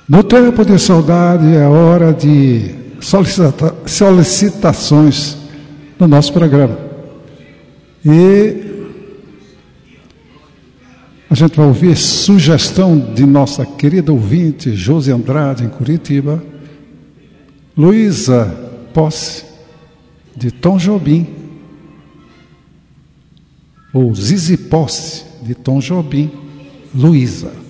No tempo de saudade é hora de solicitações no nosso programa. E a gente vai ouvir sugestão de nossa querida ouvinte Josi Andrade, em Curitiba, Luísa Posse, de Tom Jobim, ou Zizi Posse, de Tom Jobim, Luísa.